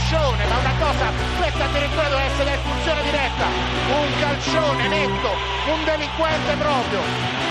calcione, ma una cosa, questa addirittura deve essere espulsione diretta, un calcione netto, un delinquente proprio.